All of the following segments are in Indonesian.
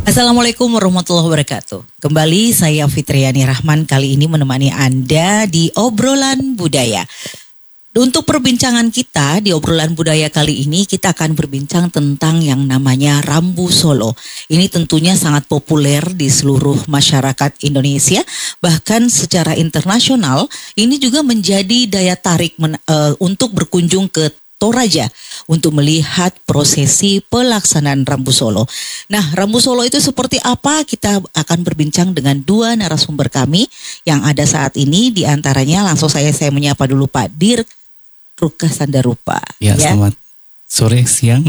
Assalamualaikum warahmatullahi wabarakatuh. Kembali saya Fitriani Rahman kali ini menemani Anda di obrolan budaya. Untuk perbincangan kita di obrolan budaya kali ini kita akan berbincang tentang yang namanya Rambu Solo. Ini tentunya sangat populer di seluruh masyarakat Indonesia, bahkan secara internasional ini juga menjadi daya tarik untuk berkunjung ke Toraja untuk melihat prosesi pelaksanaan Rambu Solo. Nah, Rambu Solo itu seperti apa? Kita akan berbincang dengan dua narasumber kami yang ada saat ini. Di antaranya langsung saya menyapa dulu Pak Dirk Ruka Sandarupa. Ya, selamat sore siang.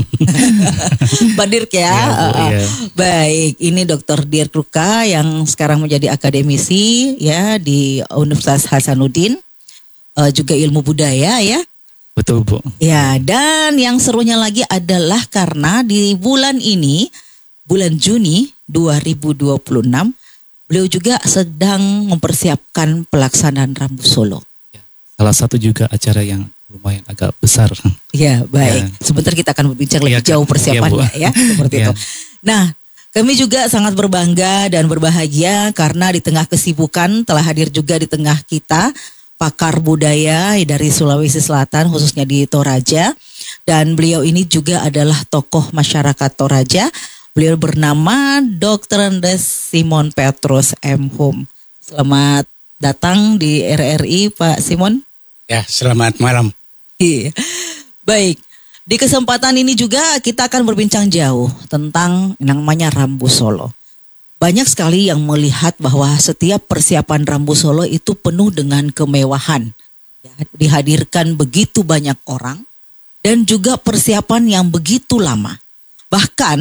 Pak Dirk ya. Ya. Baik, ini Dr. Dirk Ruka yang sekarang menjadi akademisi ya di Universitas Hasanuddin, juga ilmu budaya ya. Betul Bu. Ya, dan yang serunya lagi adalah karena di bulan ini, bulan Juni 2026, beliau juga sedang mempersiapkan pelaksanaan Rambu Solo. Salah satu juga acara yang lumayan agak besar. Ya, baik. Sebentar kita akan berbincang lebih jauh persiapannya ya, seperti itu. Nah, kami juga sangat berbangga dan berbahagia karena di tengah kesibukan telah hadir juga di tengah kita pakar budaya dari Sulawesi Selatan khususnya di Toraja, dan beliau ini juga adalah tokoh masyarakat Toraja. Beliau bernama Dr. Andes Simon Petrus M. Hum. Selamat datang di RRI Pak Simon. Ya, selamat malam. Iya. Baik, di kesempatan ini juga kita akan berbincang jauh tentang yang namanya Rambu Solo. Banyak sekali yang melihat bahwa setiap persiapan Rambu Solo itu penuh dengan kemewahan. Ya, dihadirkan begitu banyak orang dan juga persiapan yang begitu lama. Bahkan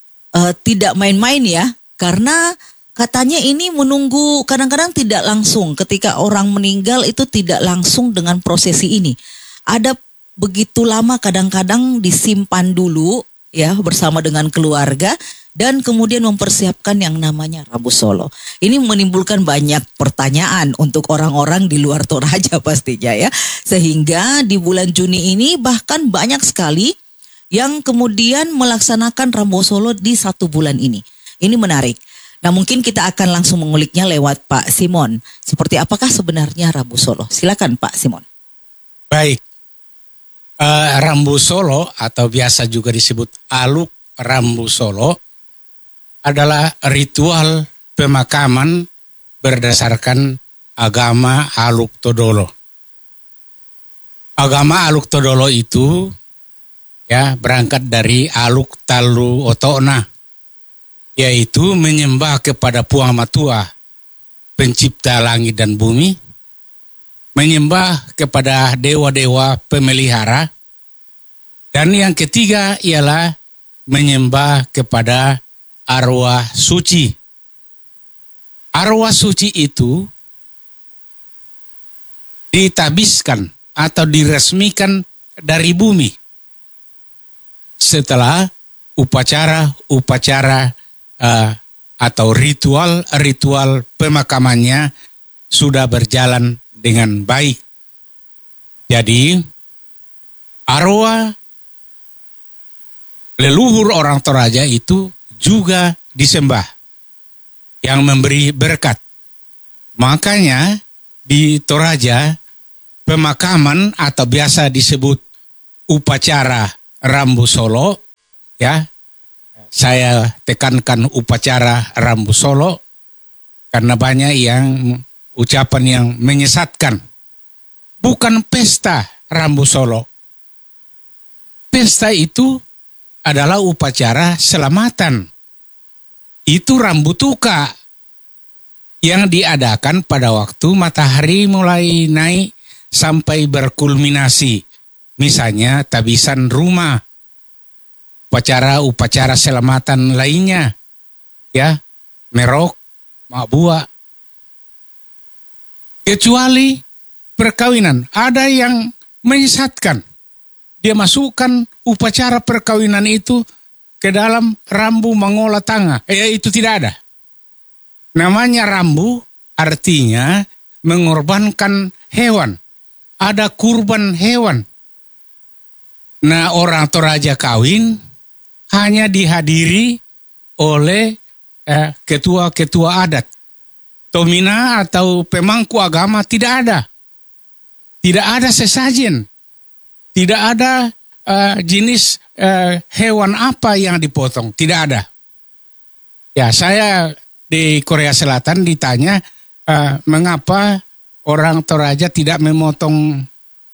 tidak main-main ya, karena katanya ini menunggu kadang-kadang tidak langsung. Ketika orang meninggal itu tidak langsung dengan prosesi ini. Ada begitu lama kadang-kadang disimpan dulu ya bersama dengan keluarga. Dan kemudian mempersiapkan yang namanya Rambu Solo. Ini menimbulkan banyak pertanyaan untuk orang-orang di luar Toraja pastinya ya. Sehingga di bulan Juni ini bahkan banyak sekali yang kemudian melaksanakan Rambu Solo di satu bulan ini. Ini menarik. Nah, mungkin kita akan langsung menguliknya lewat Pak Simon. Seperti apakah sebenarnya Rambu Solo? Silakan Pak Simon. Baik. Rambu Solo atau biasa juga disebut Aluk Rambu Solo adalah ritual pemakaman berdasarkan agama Aluk Todolo. Agama Aluk Todolo itu ya berangkat dari Aluk Talu Otona, yaitu menyembah kepada Puang Matua, pencipta langit dan bumi, menyembah kepada dewa-dewa pemelihara, dan yang ketiga ialah menyembah kepada arwah suci. Arwah suci itu ditabiskan atau diresmikan dari bumi setelah upacara atau ritual pemakamannya sudah berjalan dengan baik. Jadi arwah leluhur orang Toraja itu juga disembah yang memberi berkat. Makanya di Toraja pemakaman atau biasa disebut upacara Rambu Solo ya. Saya tekankan upacara Rambu Solo karena banyak yang ucapan yang menyesatkan. Bukan pesta Rambu Solo. Pesta itu adalah upacara selamatan. Itu Rambu Tuka yang diadakan pada waktu matahari mulai naik sampai berkulminasi. Misalnya tabisan rumah, upacara selamatan lainnya, ya, merok, mabua. Kecuali perkawinan, ada yang menyesatkan. Dia masukkan upacara perkawinan itu ke dalam rambu mengolah tangan. Itu tidak ada. Namanya rambu artinya mengorbankan hewan. Ada kurban hewan. Nah, orang Toraja kawin hanya dihadiri oleh ketua-ketua adat. Tomina atau pemangku agama tidak ada. Tidak ada sesajen. Tidak ada jenis hewan apa yang dipotong. Tidak ada. Ya, saya di Korea Selatan ditanya mengapa orang Toraja tidak memotong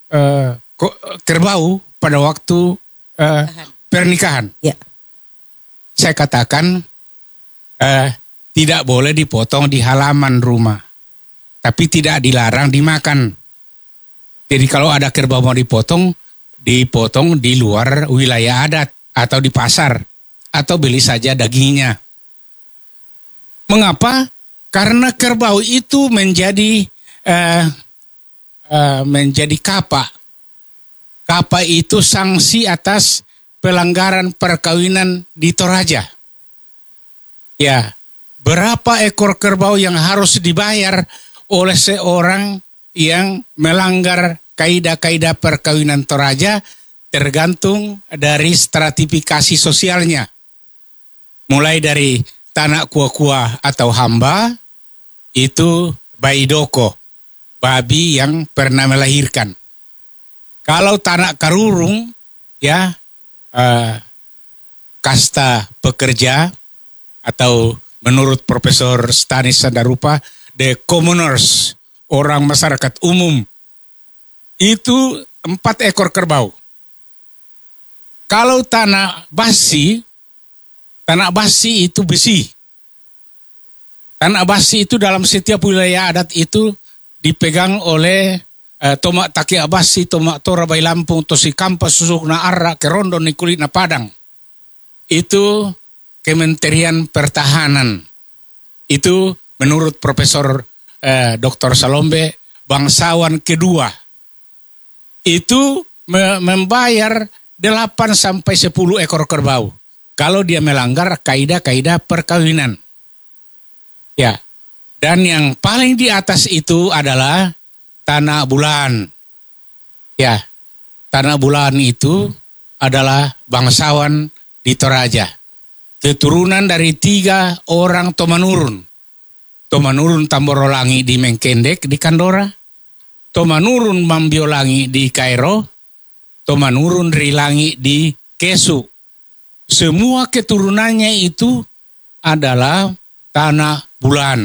kerbau pada waktu pernikahan. Ya. Saya katakan tidak boleh dipotong di halaman rumah, tapi tidak dilarang dimakan. Jadi kalau ada kerbau mau dipotong di luar wilayah adat atau di pasar, atau beli saja dagingnya. Mengapa? Karena kerbau itu menjadi kapa. Kapa itu sanksi atas pelanggaran perkawinan di Toraja. Ya, berapa ekor kerbau yang harus dibayar oleh seorang yang melanggar kaidah-kaidah perkawinan Toraja tergantung dari stratifikasi sosialnya. Mulai dari tanah kuah-kuah atau hamba, itu baidoko, babi yang pernah melahirkan. Kalau tanah karurung, ya, kasta pekerja, atau menurut Profesor Stanis Sandarupa, the commoners, orang masyarakat umum, itu 4 ekor kerbau. Kalau tanah basi itu besi. Tanah basi itu dalam setiap wilayah adat itu dipegang oleh tomak taki abasi, tomak tora bai Lampung, tosi kampas susukna arra, kerondo nikulina Padang. Itu Kementerian Pertahanan. Itu menurut Profesor Dr. Salombe, bangsawan kedua. Itu membayar 8 sampai 10 ekor kerbau kalau dia melanggar kaidah-kaidah perkawinan. Ya. Dan yang paling di atas itu adalah tanah bulan. Ya. Tanah bulan itu adalah bangsawan di Toraja. Keturunan dari 3 orang Tomanurun. Tomanurun Tamborolangi di Mengkendek di Kandora. Tomanurun Mambiolangi di Kairo. Tomanurun Rilangi di Kesu. Semua keturunannya itu adalah tanah bulan.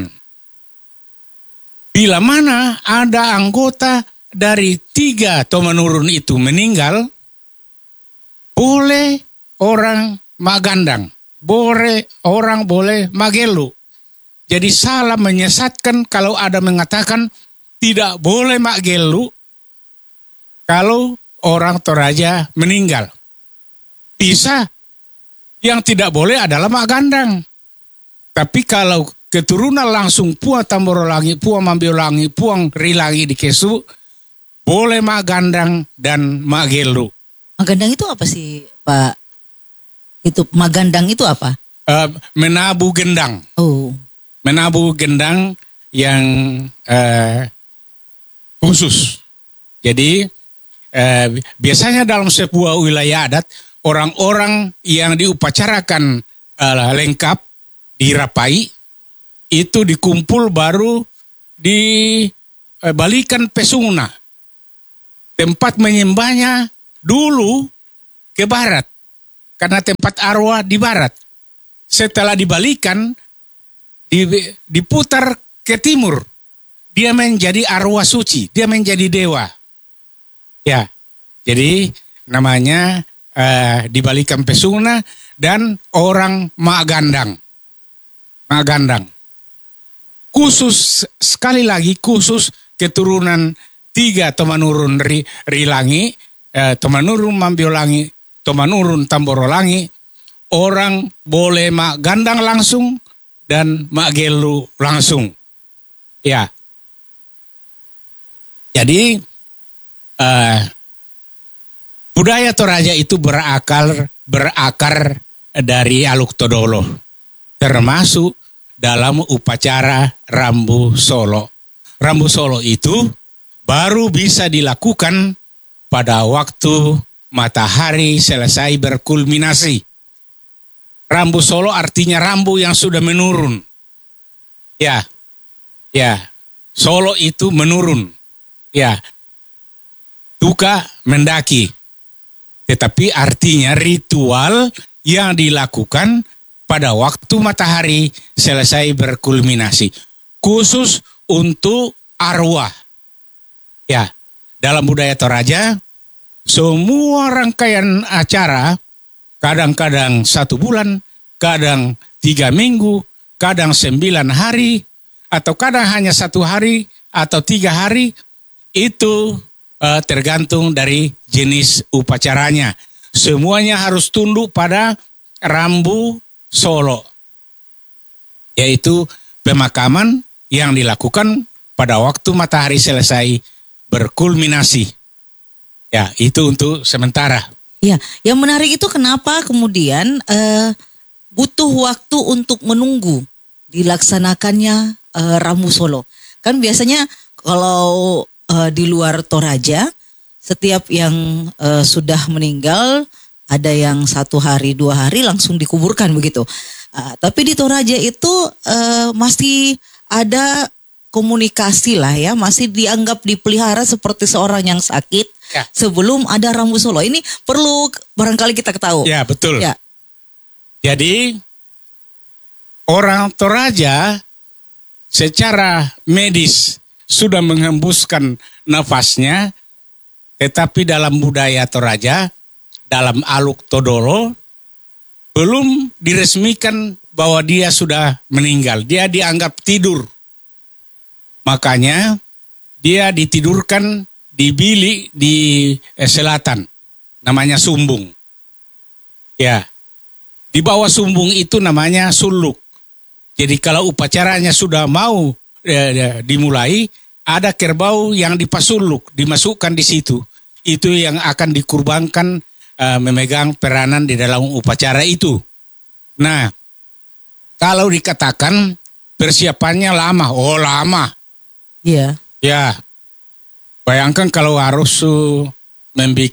Bila mana ada anggota dari 3 Tomanurun itu meninggal, boleh orang magandang. Boleh magelu. Jadi salah menyesatkan kalau ada mengatakan tidak boleh magelu kalau orang Toraja meninggal. Bisa. Yang tidak boleh adalah magandang. Tapi kalau keturunan langsung Puang Tamborolangi, Puang Mambiolangi, Puang Rilangi di Kesu, boleh magandang dan magelu. Magandang itu apa sih, Pak? Itu magandang itu apa? Menabuh gendang. Oh. Menabuh gendang yang khusus. Jadi biasanya dalam sebuah wilayah adat, orang-orang yang diupacarakan lengkap, dirapai, itu dikumpul baru dibalikan pesuna. Tempat menyembahnya dulu ke barat. Karena tempat arwah di barat. Setelah dibalikan, diputar ke timur. Dia menjadi arwah suci. Dia menjadi dewa. Ya, jadi namanya dibalikan pesuna dan orang magandang. Magandang. Khusus, sekali lagi khusus keturunan 3 Tomanurun Rilangi, Tomanurun Mambiolangi, Tomanurun Tamborolangi, orang boleh magandang langsung dan magelu langsung. Ya. Jadi budaya Toraja itu berakar dari Aluk Todolo, termasuk dalam upacara Rambu Solo. Rambu Solo itu baru bisa dilakukan pada waktu matahari selesai berkulminasi. Rambu Solo artinya rambu yang sudah menurun. Ya, Solo itu menurun. Ya, duka mendaki. Tetapi artinya ritual yang dilakukan pada waktu matahari selesai berkulminasi. Khusus untuk arwah. Ya, dalam budaya Toraja, semua rangkaian acara, kadang-kadang 1 bulan, kadang 3 minggu, kadang 9 hari, atau kadang hanya 1 hari, atau 3 hari, itu tergantung dari jenis upacaranya. Semuanya harus tunduk pada Rambu Solo, yaitu pemakaman yang dilakukan pada waktu matahari selesai berkulminasi. Ya, itu untuk sementara. Ya, yang menarik itu kenapa kemudian butuh waktu untuk menunggu dilaksanakannya Rambu Solo. Kan biasanya kalau di luar Toraja, setiap yang sudah meninggal ada yang 1 hari 2 hari langsung dikuburkan begitu. Tapi di Toraja itu masih ada komunikasi lah ya, masih dianggap dipelihara seperti seorang yang sakit ya, sebelum ada Rambu Solo. Ini perlu barangkali kita ketahui. Ya, betul. Ya. Jadi orang Toraja secara medis sudah menghembuskan nafasnya, tetapi dalam budaya Toraja, dalam Aluk Todolo, belum diresmikan bahwa dia sudah meninggal. Dia dianggap tidur. Makanya dia ditidurkan di bilik di selatan, namanya sumbung. Ya, di bawah sumbung itu namanya suluk. Jadi kalau upacaranya sudah mau dimulai, ada kerbau yang dipasuluk, dimasukkan di situ. Itu yang akan dikurbankan memegang peranan di dalam upacara itu. Nah, kalau dikatakan persiapannya lama, lama. Iya. Ya, bayangkan kalau harus membuat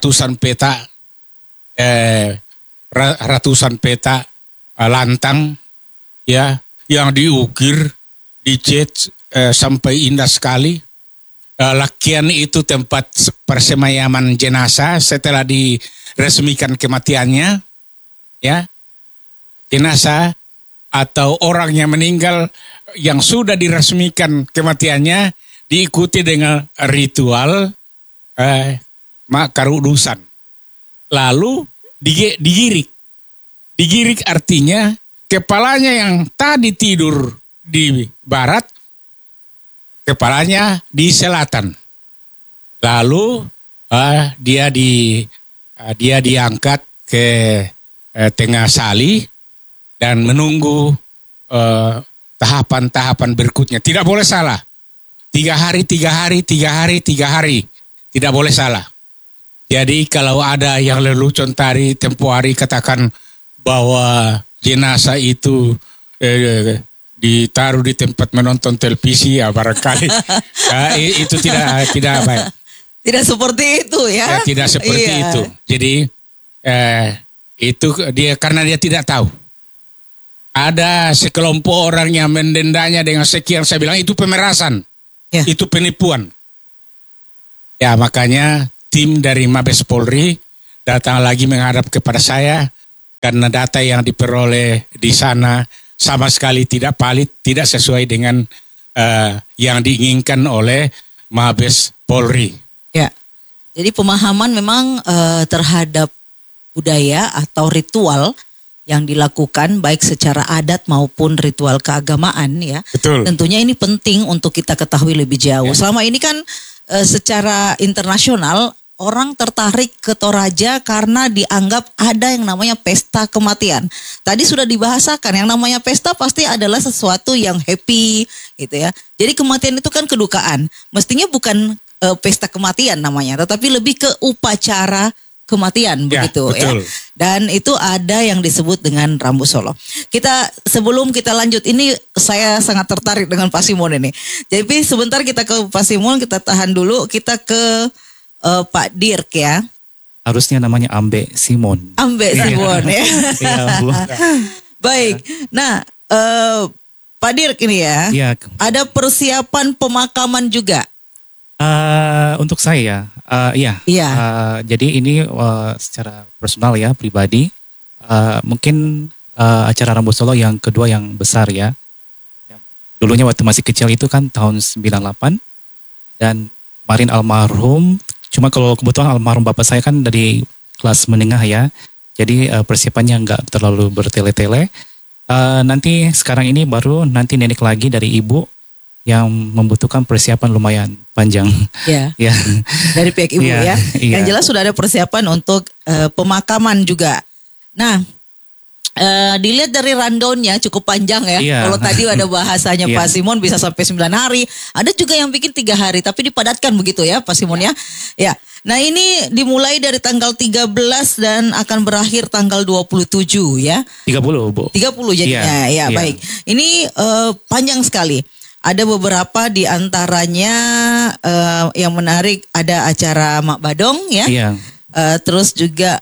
ratusan peta lantang, ya, yang diukir, dicat sampai indah sekali. Lakian itu tempat persemayaman jenazah setelah diresmikan kematiannya, ya. Jenazah atau orang yang meninggal yang sudah diresmikan kematiannya diikuti dengan ritual makarudusan. Lalu digirik. Digirik artinya kepalanya yang tadi tidur di barat, kepalanya di selatan. Lalu dia diangkat ke tengah sali dan menunggu tahapan-tahapan berikutnya. Tidak boleh salah. 3 hari. Tidak boleh salah. Jadi kalau ada yang lelucon tadi tempo hari katakan bahwa jenazah itu ditaruh di tempat menonton televisi, ya barangkali itu tidak baik. Tidak seperti itu ya. Tidak seperti itu. Jadi itu dia karena dia tidak tahu. Ada sekelompok orang yang mendendanya dengan sekian, saya bilang itu pemerasan, itu penipuan. Ya, makanya tim dari Mabes Polri datang lagi menghadap kepada saya karena data yang diperoleh di sana sama sekali tidak valid, tidak sesuai dengan yang diinginkan oleh Mabes Polri. Ya, jadi pemahaman memang terhadap budaya atau ritual yang dilakukan baik secara adat maupun ritual keagamaan ya. Betul. Tentunya ini penting untuk kita ketahui lebih jauh. Selama ini kan secara internasional orang tertarik ke Toraja karena dianggap ada yang namanya pesta kematian. Tadi sudah dibahasakan yang namanya pesta pasti adalah sesuatu yang happy gitu ya. Jadi kematian itu kan kedukaan. Mestinya bukan pesta kematian namanya, tetapi lebih ke upacara kematian begitu ya. Dan itu ada yang disebut dengan Rambu Solo. Sebelum kita lanjut ini saya sangat tertarik dengan Pak Simon ini. Jadi sebentar kita ke Pak Simon, kita tahan dulu, kita ke Pak Dirk ya. Harusnya namanya Ambe Simon. Ambe Simon ya. Iya, Bu. Baik. Nah, Pak Dirk ini ya. Iya. Ada persiapan pemakaman juga. Untuk saya, iya. Iya. Jadi ini secara personal ya, pribadi. Mungkin acara Rambu Solo yang kedua yang besar ya. Yang dulunya waktu masih kecil itu kan tahun 98. Dan kemarin almarhum. Cuma kalau kebetulan almarhum bapak saya kan dari kelas menengah ya. Jadi persiapannya nggak terlalu bertele-tele. Nanti sekarang ini baru nanti nenek lagi dari ibu yang membutuhkan persiapan lumayan panjang. Ya. Ya. Dari pihak ibu Iya, ya. iya. Yang jelas sudah ada persiapan untuk pemakaman juga. Nah, dilihat dari rundown-nya cukup panjang ya. Iya. Kalau tadi ada bahasanya Iya. Pak Simon bisa sampai 9 hari. Ada juga yang bikin 3 hari tapi dipadatkan begitu ya Pak Simon ya. Ya. Nah, ini dimulai dari tanggal 13 dan akan berakhir tanggal 27 ya. 30, Bu. 30 jadinya. Iya, Ya, iya. baik. Ini panjang sekali. Ada beberapa di antaranya yang menarik, ada acara Mak Badong ya. Iya. Terus juga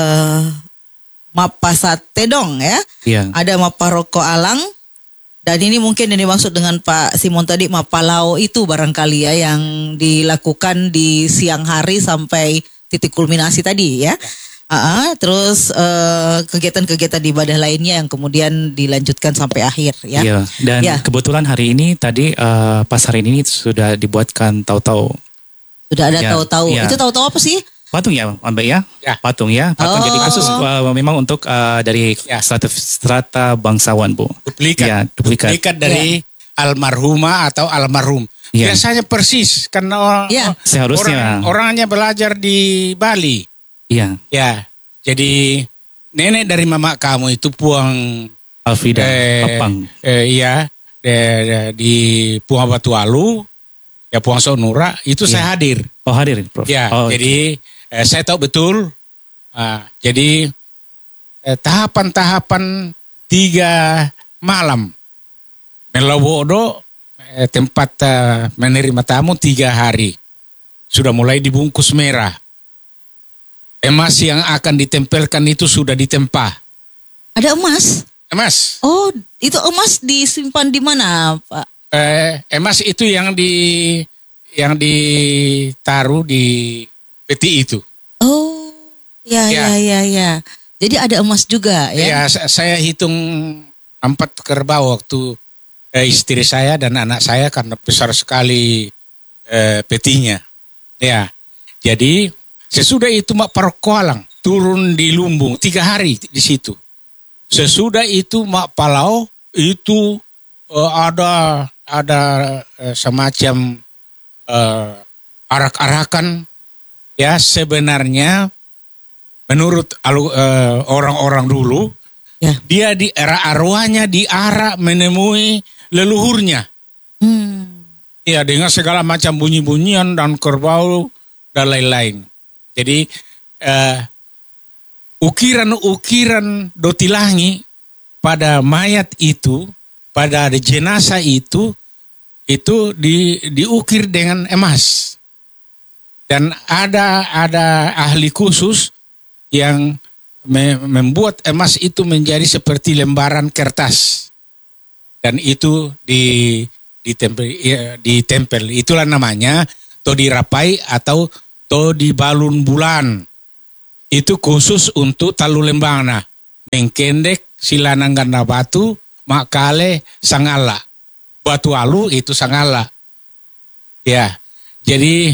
Mapasat Tedong ya. Iya. Ada Maparoko Alang. Dan ini mungkin yang dimaksud dengan Pak Simon tadi Mapalau itu barangkali ya yang dilakukan di siang hari sampai titik kulminasi tadi ya. Terus kegiatan-kegiatan di ibadah lainnya yang kemudian dilanjutkan sampai akhir ya. Iya. Dan Ya. kebetulan hari ini tadi pas hari ini sudah dibuatkan tahu-tahu Sudah ada Ya, tahu-tahu. ya. Itu tahu-tahu apa sih? patung ya, Mbak ya? Ya. Patung ya. Patung Oh. jadi khusus memang untuk dari Ya. strata bangsawan, Bu. Duplikat. Ya, duplikat. Duplikat dari almarhumah atau almarhum. Iya. Biasanya persis karena Iya. Seharusnya. orangnya belajar di Bali. Iya. Ya, jadi nenek dari mama kamu itu Puang Alfrida Papang. iya di Puang Batualu, ya Puang Sonura itu Iya. saya hadir. Oh, hadir, Prof. Ya, Oh, jadi saya tahu betul. Jadi tahapan-tahapan 3 malam. Melowodo tempat menerima tamu 3 hari. Sudah mulai dibungkus merah. Emas yang akan ditempelkan itu sudah ditempa. Ada emas? Emas, Oh, itu emas disimpan di mana, Pak? emas itu yang ditaruh di peti itu. Oh, ya. Jadi ada emas juga ya? Ya, saya hitung 4 kerbau waktu istri saya dan anak saya karena besar sekali petinya. Ya, jadi sesudah itu Mak Parkoalang turun di Lumbung 3 hari di situ. Sesudah itu Mak Palau itu ada semacam arak-arakan ya sebenarnya menurut orang-orang dulu Ya. dia di arwahnya diarak menemui leluhurnya. Ya dengan segala macam bunyi-bunyian dan kerbau dan lain-lain. Jadi ukiran-ukiran dotilangi pada mayat itu, pada jenazah itu diukir dengan emas. Dan ada ahli khusus yang membuat emas itu menjadi seperti lembaran kertas. Dan itu ditempel. Itulah namanya to dirapai atau to dibalun bulan. Itu khusus untuk talu lembana. Mengkendek silanang ganda batu, makale sangala. Batu alu itu sangala. Ya, jadi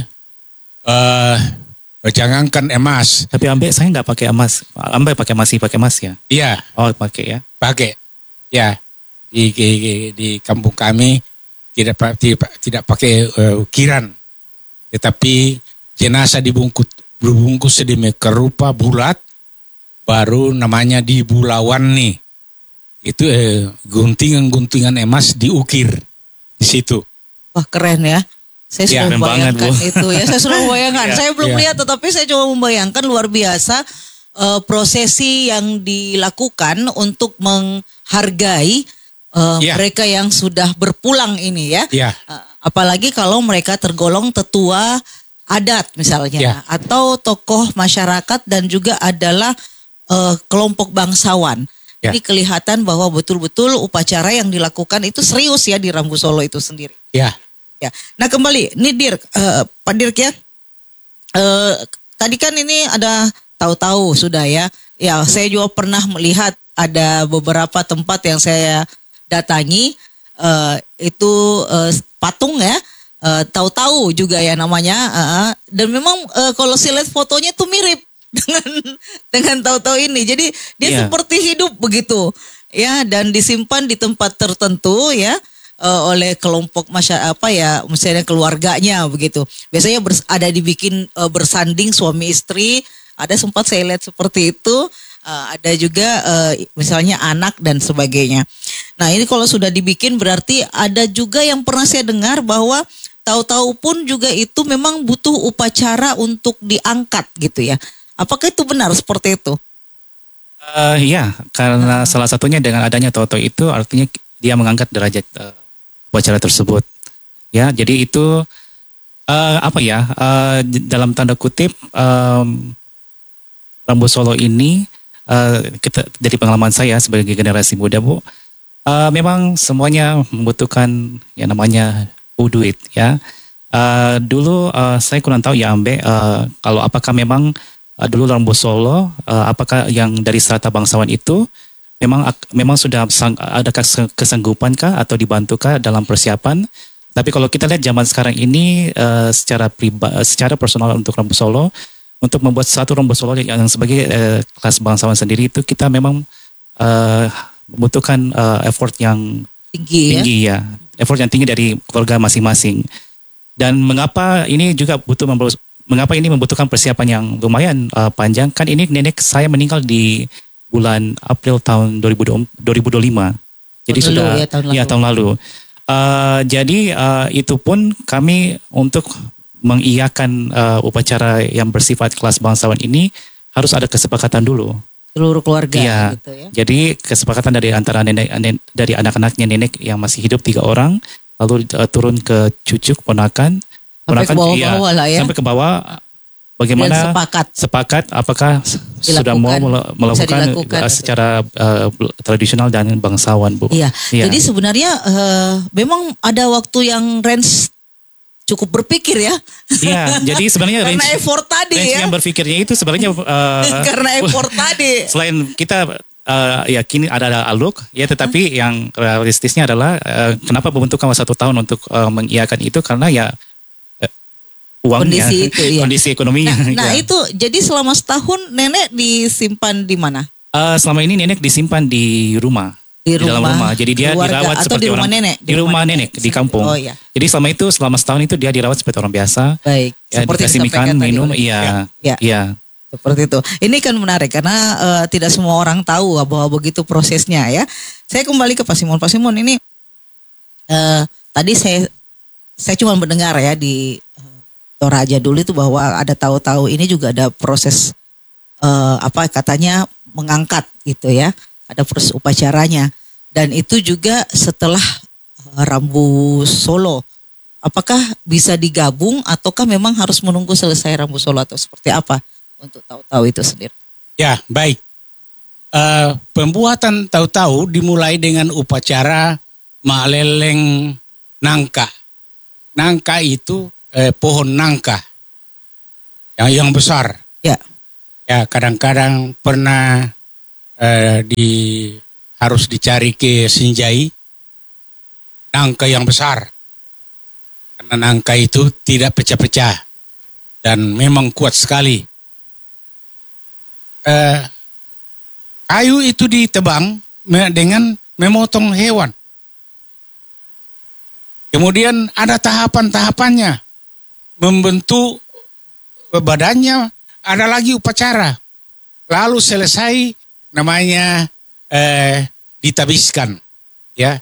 jangankan emas. Tapi Ambe saya nggak pakai emas. Ambe masih pakai emas ya? Iya, Oh, pakai ya. pakai. Ya, di kampung kami tidak pakai ukiran. Tetapi jenazah dibungkus sedemikian rupa bulat, baru namanya dibulawan nih. Itu guntingan-guntingan emas diukir di situ. Wah, keren ya. Saya Ya, sudah keren banget, membayangkan Bu. itu ya. Saya sudah membayangkan. Ya, Saya belum ya. lihat tetapi saya coba membayangkan luar biasa prosesi yang dilakukan untuk menghargai Ya. mereka yang sudah berpulang ini ya. Ya, Apalagi kalau mereka tergolong tetua adat misalnya, Ya. atau tokoh masyarakat dan juga adalah kelompok bangsawan. Ya. Ini kelihatan bahwa betul-betul upacara yang dilakukan itu serius ya di Rambu Solo itu sendiri. Ya, Ya. Nah kembali, ini Dirk, Pak Dirk ya, tadi kan ini ada tahu-tahu sudah ya. Ya, saya juga pernah melihat ada beberapa tempat yang saya datangi, itu patung ya, tahu-tahu juga ya namanya, dan memang kalau saya lihat fotonya tuh mirip dengan tahu-tahu ini. Jadi dia Iya. seperti hidup begitu ya, dan disimpan di tempat tertentu ya, oleh kelompok misalnya keluarganya begitu. Biasanya ada dibikin bersanding suami istri, ada sempat saya lihat seperti itu. Ada juga misalnya anak dan sebagainya. Nah ini kalau sudah dibikin berarti ada juga yang pernah saya dengar bahwa tahu-tahu pun juga itu memang butuh upacara untuk diangkat gitu ya. Apakah itu benar seperti itu? Iya, karena salah satunya dengan adanya Toto itu artinya dia mengangkat derajat upacara tersebut. Ya, jadi itu dalam tanda kutip Rambu Solo ini dari pengalaman saya sebagai generasi muda, Bu, memang semuanya membutuhkan yang namanya duit ya. Dulu saya kurang tahu ya Ambe, kalau apakah memang dulu Rambu Solo, apakah yang dari strata bangsawan itu memang sudah ada kesanggupan kah atau dibantukah dalam persiapan? Tapi kalau kita lihat zaman sekarang ini secara personal untuk Rambu Solo, untuk membuat satu Rambu Solo yang sebagai kelas bangsawan sendiri itu kita memang membutuhkan effort yang tinggi ya, effort yang tinggi dari keluarga masing-masing. Dan mengapa ini juga mengapa ini membutuhkan persiapan yang lumayan panjang? Kan ini nenek saya meninggal di bulan April tahun 2025. Jadi tahun lalu. Jadi itu pun kami untuk mengiyakan upacara yang bersifat kelas bangsawan ini harus ada kesepakatan dulu. Seluruh keluarga ya, gitu ya. Jadi kesepakatan dari antara dari anak-anaknya nenek yang masih hidup 3 orang, lalu turun ke cucu ponakan. Sampai ke bawah-bawah lah ya. Sampai ke bawah, bagaimana sepakat apakah sudah mau melakukan secara tradisional dan bangsawan, Bu. Iya. Jadi sebenarnya memang ada waktu yang range cukup berpikir ya. Iya, jadi sebenarnya karena effort tadi ya. Yang berpikirnya itu sebenarnya karena effort tadi. Selain kita kini ada aluk ya, tetapi yang realistisnya adalah kenapa membentukkan 1 tahun untuk mengiakan itu karena ya uangnya, kondisi ekonominya. Nah itu jadi selama setahun nenek disimpan di mana? Selama ini nenek disimpan di rumah. Di dalam rumah. Jadi dia dirawat atau seperti di rumah orang nenek? Di rumah nenek di kampung. Oh iya. Jadi selama setahun itu dia dirawat seperti orang biasa. Baik. Ya, dikasih makan, minum, iya. Seperti itu. Ini kan menarik karena tidak semua orang tahu bahwa begitu prosesnya ya. Saya kembali ke Pak Simon. Pak Simon ini tadi saya cuma mendengar ya di Toraja dulu itu bahwa ada tahu-tahu ini juga ada proses katanya mengangkat gitu ya. Ada proses upacaranya dan itu juga setelah Rambu Solo. Apakah bisa digabung ataukah memang harus menunggu selesai Rambu Solo atau seperti apa untuk tahu-tahu itu sendiri? Ya, baik. Pembuatan tahu-tahu dimulai dengan upacara maleleng nangka. Nangka itu pohon nangka yang besar. Ya. Ya, kadang-kadang pernah harus dicari ke Sinjai nangka yang besar. Karena nangka itu tidak pecah-pecah dan memang kuat sekali. Kayu itu ditebang dengan memotong hewan. Kemudian ada tahapan-tahapannya. Membentuk badannya, ada lagi upacara. Lalu selesai namanya ditabiskan, ya,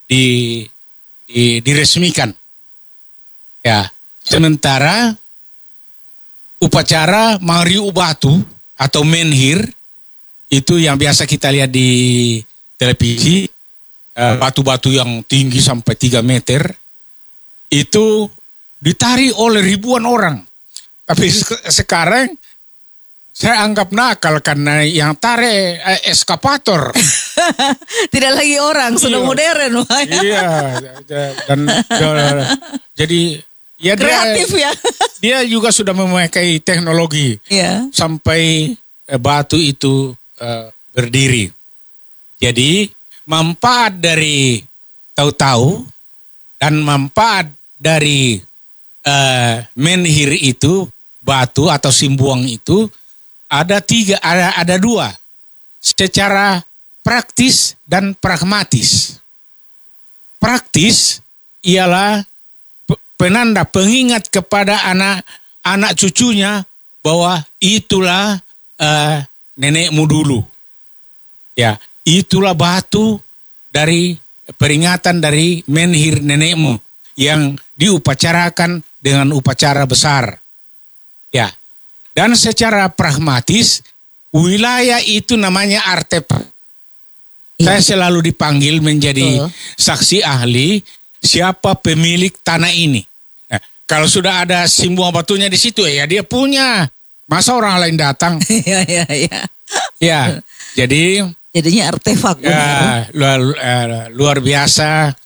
diresmikan. Ya, sementara upacara Mariu Batu atau menhir itu yang biasa kita lihat di televisi, batu-batu yang tinggi sampai 3 meter itu ditarik oleh ribuan orang. Tapi sekarang saya anggap nakal karena yang tarik eskavator. Tidak lagi orang, sudah Iya. modern. Wah. Iya, dan jadi ya Kreatif ya. dia juga sudah memakai teknologi Ya. sampai batu itu berdiri. Jadi manfaat dari tahu-tahu dan manfaat dari menhir itu, batu atau simbuang itu ada dua, secara praktis dan pragmatis. Praktis ialah penanda pengingat kepada anak cucunya bahwa itulah nenekmu dulu. Ya, itulah batu dari peringatan dari menhir nenekmu yang diupacarakan dengan upacara besar. Ya. Dan secara pragmatis, wilayah itu namanya artefak. Iya. Saya selalu dipanggil menjadi Betul. saksi ahli siapa pemilik tanah ini. Nah, kalau sudah ada simbol batunya di situ, ya dia punya. Masa orang lain datang? Iya, iya, iya. Ya, jadi Jadinya artefak. benar. ya, luar biasa.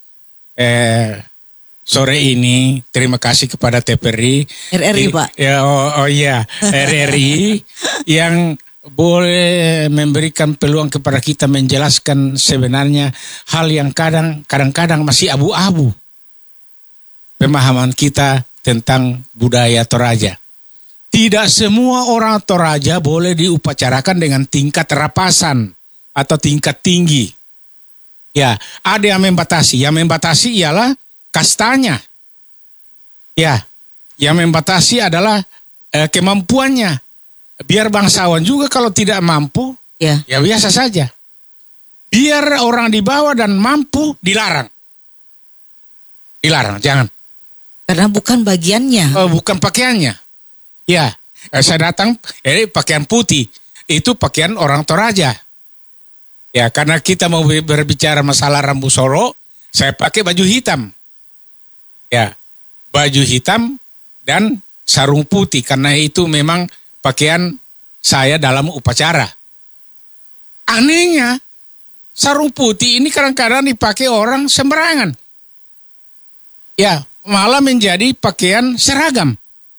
Sore ini terima kasih kepada TPRI. RRI, Pak. Ya, iya, RRI yang boleh memberikan peluang kepada kita menjelaskan sebenarnya hal yang kadang-kadang masih abu-abu. Pemahaman kita tentang budaya Toraja. Tidak semua orang Toraja boleh diupacarakan dengan tingkat rapasan atau tingkat tinggi. Ya, ada yang membatasi. Yang membatasi ialah kastanya. Ya, yang membatasi adalah kemampuannya. Biar bangsawan juga kalau tidak mampu, Ya. ya biasa saja. Biar orang di bawah dan mampu dilarang. Dilarang, jangan. Karena bukan bagiannya. Bukan pakaiannya. Ya, saya datang, ini pakaian putih. Itu pakaian orang Toraja. Ya, karena kita mau berbicara masalah Rambu Solo, saya pakai baju hitam. Ya, baju hitam dan sarung putih. Karena itu memang pakaian saya dalam upacara. Anehnya, sarung putih ini kadang-kadang dipakai orang sembarangan. Ya, malah menjadi pakaian seragam.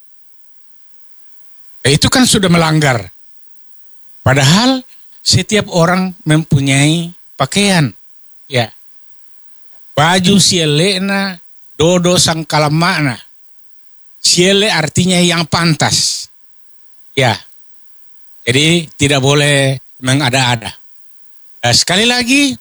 Itu kan sudah melanggar. Padahal setiap orang mempunyai pakaian. Ya. Baju sielena, dodo sangkalamakna. Siele artinya yang pantas. Ya. Jadi tidak boleh mengada-ada. Sekali lagi,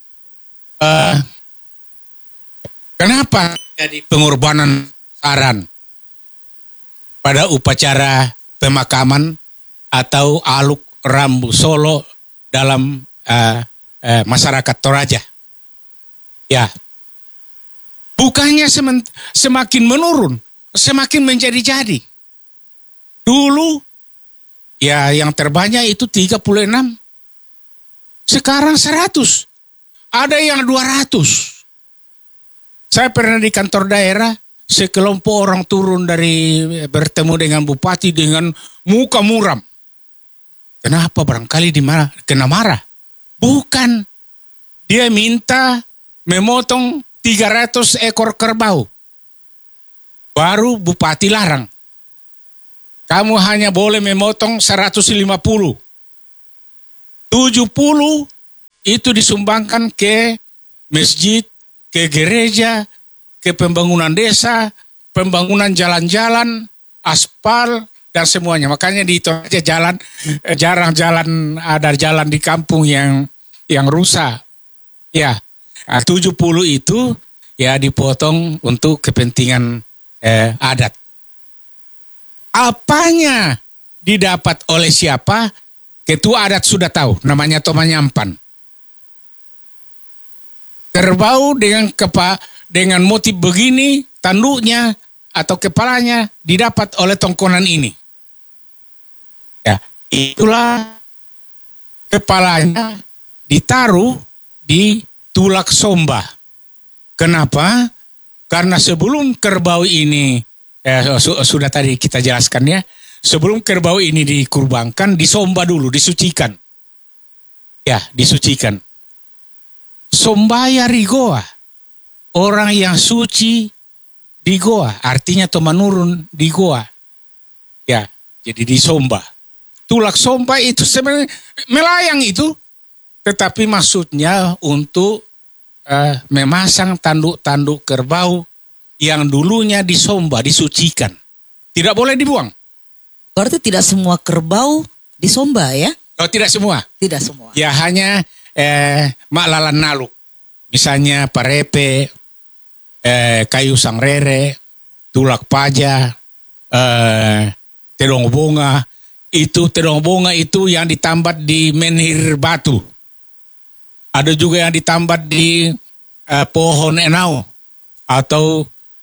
kenapa jadi pengorbanan saran pada upacara pemakaman atau aluk Rambu Solo dalam masyarakat Toraja? Ya, bukannya semakin menurun, semakin menjadi-jadi. Dulu, ya yang terbanyak itu 36. Sekarang 100. Ada yang 200. Saya pernah di kantor daerah, sekelompok orang turun bertemu dengan bupati dengan muka muram. Kenapa? Barangkali kena marah. Bukan. Dia minta memotong 300 ekor kerbau. Baru bupati larang. Kamu hanya boleh memotong 150. 70 itu disumbangkan ke masjid, ke gereja, ke pembangunan desa, pembangunan jalan-jalan, aspal, dan semuanya. Makanya di Toraja jarang ada jalan di kampung yang rusak. Ya, 70 itu ya dipotong untuk kepentingan adat. Apanya didapat oleh siapa? Ketua adat sudah tahu, namanya Tomanyampan. Kerbau dengan motif begini, tanduknya atau kepalanya didapat oleh tongkonan ini. Ya, itulah kepalanya ditaruh di tulak somba. Kenapa? Karena sebelum kerbau ini sudah tadi kita jelaskan ya. Sebelum kerbau ini dikurbankan, disomba dulu, disucikan. Ya, disucikan. Sombaya rigoa, orang yang suci di goa, artinya menurun di goa. Ya, jadi disomba. Tulak somba itu sebenarnya melayang itu, tetapi maksudnya untuk memasang tanduk-tanduk kerbau yang dulunya disomba, disucikan. Tidak boleh dibuang. Berarti tidak semua kerbau disomba ya? Oh, tidak semua. Tidak semua. Ya hanya maklalan naluk. Misalnya parepe, kayu sangrere, tulak paja, terong bunga. Terong bunga itu yang ditambat di menhir batu. Ada juga yang ditambat di pohon enau atau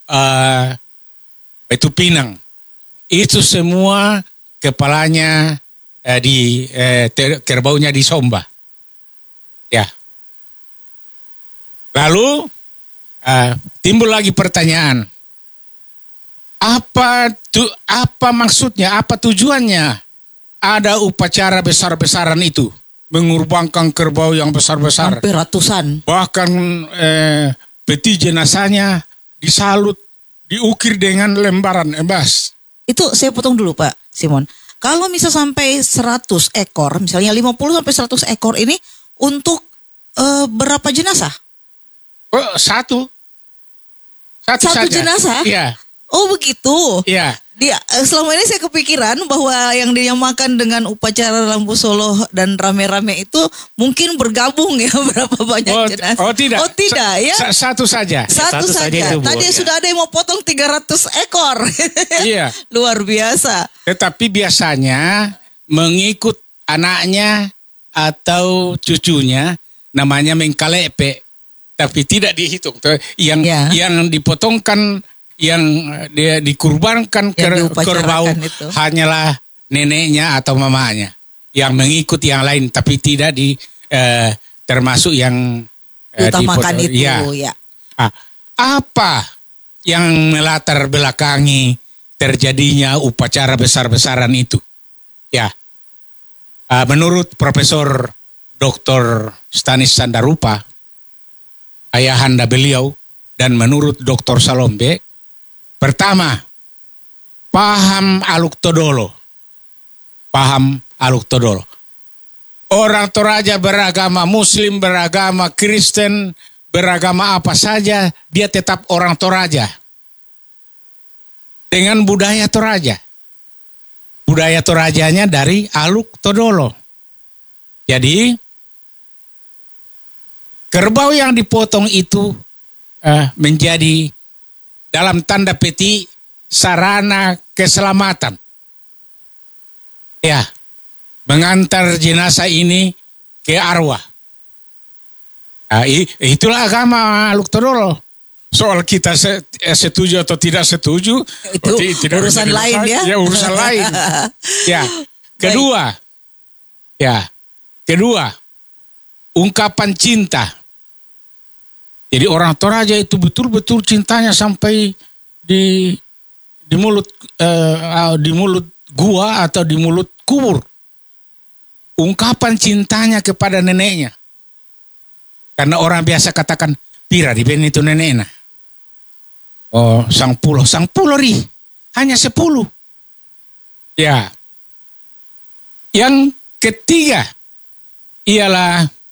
itu pinang. Itu semua kepalanya kerbaunya disomba. Ya. Lalu timbul lagi pertanyaan. Apa maksudnya? Apa tujuannya? Ada upacara besar-besaran itu, mengurbankan kerbau yang besar-besar. Sampai ratusan. Bahkan peti jenazahnya disalut, diukir dengan lembaran emas. Itu saya potong dulu Pak Simon. Kalau misal sampai 100 ekor, misalnya 50 sampai 100 ekor ini untuk berapa jenazah? Oh, satu saja. Jenazah? Iya. Oh begitu. Iya. Selama ini saya kepikiran bahwa yang dinamakan dengan upacara Rambu Solo dan rame-rame itu mungkin bergabung ya berapa banyak jenazah. Oh tidak. Oh tidak ya. Satu saja. Satu saja. Itu, Bu. Tadi sudah ada yang mau potong 300 ekor. Iya. Luar biasa. Tetapi biasanya mengikut anaknya atau cucunya namanya mengkalepe. Tapi tidak dihitung. Yang dipotongkan, yang dia dikurbankan kerbau hanyalah neneknya atau mamanya yang mengikut yang lain, tapi tidak termasuk yang utamakan itu. Ya. Apa yang melatar belakangi terjadinya upacara besar-besaran itu? Ya, menurut Profesor Dr. Stanis Sandarupa, ayahanda beliau, dan menurut Dr. Salombe, pertama, paham Aluk Todolo. Orang Toraja beragama Muslim, beragama Kristen, beragama apa saja, dia tetap orang Toraja. Dengan budaya Toraja. Budaya Torajanya dari Aluk Todolo. Jadi, kerbau yang dipotong itu menjadi dalam tanda petik sarana keselamatan. Ya, mengantar jenazah ini ke arwah. Itulah agama Aluk Todolo. Soal kita setuju atau tidak setuju, itu tidak urusan lain ya. Ya, urusan lain. Ya, kedua, ungkapan cinta. Jadi orang Toraja itu betul-betul cintanya sampai di mulut gua atau di mulut kubur. Ungkapan cintanya kepada neneknya. Karena orang biasa katakan pira di ben itu neneknya. Oh, sang pulau ri. Hanya 10. Ya. Yang ketiga ialah